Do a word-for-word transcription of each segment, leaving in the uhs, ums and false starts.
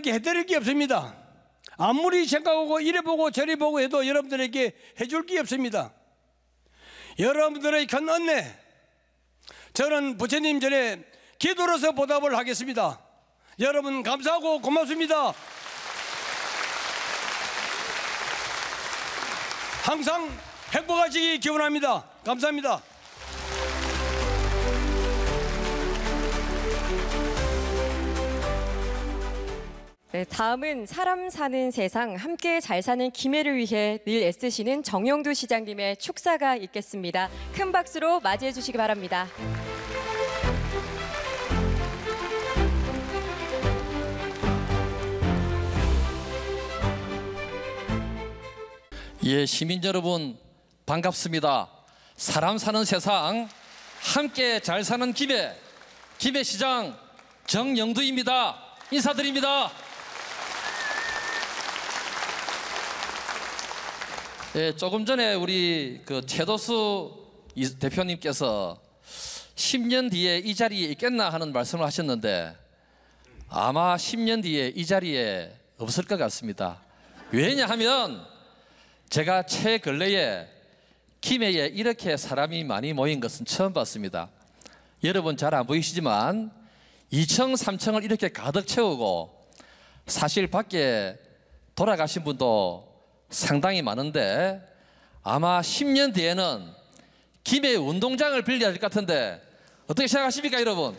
여러분들에게 해드릴 게 없습니다. 아무리 생각하고 이래 보고 저래 보고 해도 여러분들에게 해줄 게 없습니다. 여러분들의 큰 은혜, 저는 부처님 전에 기도로서 보답을 하겠습니다. 여러분 감사하고 고맙습니다. 항상 행복하시기 기원합니다. 감사합니다. 네, 다음은 사람 사는 세상 함께 잘 사는 김해를 위해 늘 애쓰시는 정영두 시장님의 축사가 있겠습니다. 큰 박수로 맞이해 주시기 바랍니다. 예, 시민 여러분 반갑습니다. 사람 사는 세상 함께 잘 사는 김해 김해시장 정영두입니다. 인사드립니다. 예, 조금 전에 우리 그 최도수 대표님께서 십 년 뒤에 이 자리에 있겠나 하는 말씀을 하셨는데 아마 십 년 뒤에 이 자리에 없을 것 같습니다. 왜냐하면 제가 최근래에 김해에 이렇게 사람이 많이 모인 것은 처음 봤습니다. 여러분 잘 안 보이시지만 이 층, 삼 층을 이렇게 가득 채우고 사실 밖에 돌아가신 분도 상당히 많은데 아마 십 년 뒤에는 김해 운동장을 빌려야 될 것 같은데 어떻게 생각하십니까 여러분?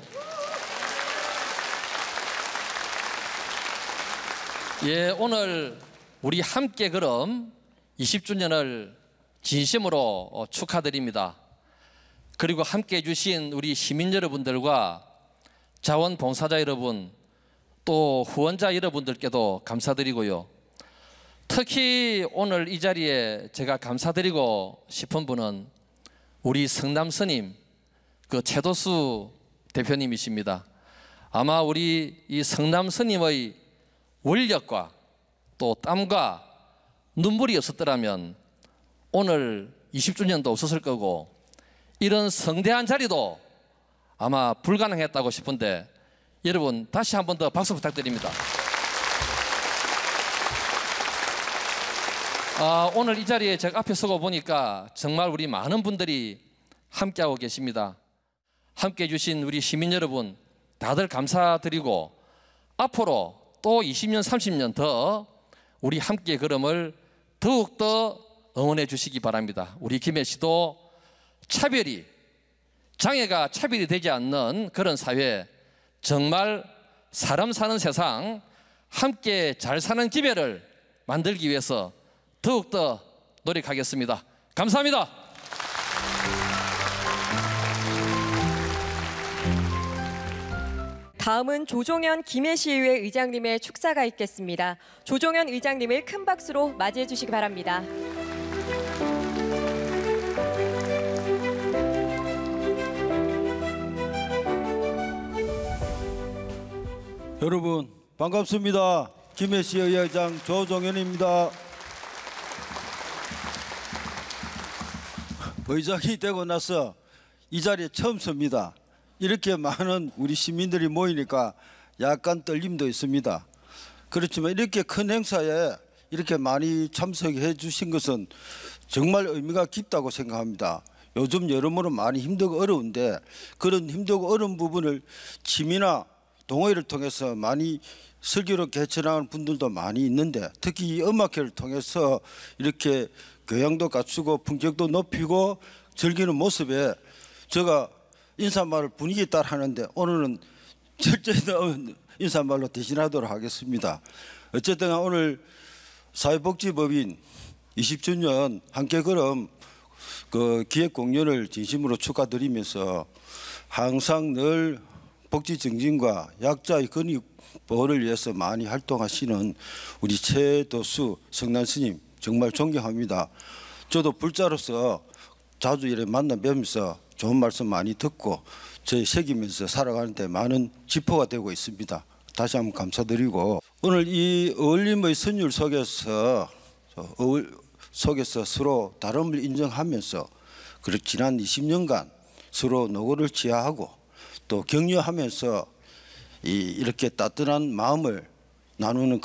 예, 오늘 우리 함께 걸음 이십 주년을 진심으로 축하드립니다. 그리고 함께 해주신 우리 시민 여러분들과 자원봉사자 여러분 또 후원자 여러분들께도 감사드리고요. 특히 오늘 이 자리에 제가 감사드리고 싶은 분은 우리 성남 스님 그 최도수 대표님이십니다. 아마 우리 이 성남 스님의 원력과 또 땀과 눈물이 없었더라면 오늘 이십 주년도 없었을 거고 이런 성대한 자리도 아마 불가능했다고 싶은데 여러분 다시 한 번 더 박수 부탁드립니다. 아, 오늘 이 자리에 제가 앞에 서고 보니까 정말 우리 많은 분들이 함께하고 계십니다. 함께해 주신 우리 시민 여러분 다들 감사드리고 앞으로 또 이십 년 삼십 년 더 우리 함께 걸음을 더욱더 응원해 주시기 바랍니다. 우리 김해시도 차별이 장애가 차별이 되지 않는 그런 사회, 정말 사람 사는 세상 함께 잘 사는 김해를 만들기 위해서 더욱더 노력하겠습니다. 감사합니다. 다음은 조종현 김해시의회 의장님의 축사가 있겠습니다. 조종현 의장님을 큰 박수로 맞이해 주시기 바랍니다. 여러분 반갑습니다. 김해시의회 의장 조종현입니다. 의장이 되고 나서 이 자리에 처음 섭니다. 이렇게 많은 우리 시민들이 모이니까 약간 떨림도 있습니다. 그렇지만 이렇게 큰 행사에 이렇게 많이 참석해 주신 것은 정말 의미가 깊다고 생각합니다. 요즘 여러모로 많이 힘들고 어려운데 그런 힘들고 어려운 부분을 취미나 동호회를 통해서 많이 슬기로 개척하는 분들도 많이 있는데 특히 이 음악회를 통해서 이렇게 교양도 갖추고 품격도 높이고 즐기는 모습에 제가 인사말을 분위기에 따라 하는데 오늘은 철저히 인사말로 대신하도록 하겠습니다. 어쨌든 오늘 사회복지법인 이십 주년 함께 걸음 그 기획 공연을 진심으로 축하드리면서 항상 늘 복지 증진과 약자의 권익 보호를 위해서 많이 활동하시는 우리 최도수 성남 스님 정말 존경합니다. 저도 불자로서 자주 이렇게 만나 뵈면서 좋은 말씀 많이 듣고 저희 새기면서 살아가는데 많은 지포가 되고 있습니다. 다시 한번 감사드리고 오늘 이 어울림의 선율 속에서 어울 속에서 서로 다름을 인정하면서 그리고 지난 이십 년간 서로 노고를 지하하고 또 격려하면서 이 이렇게 따뜻한 마음을 나누는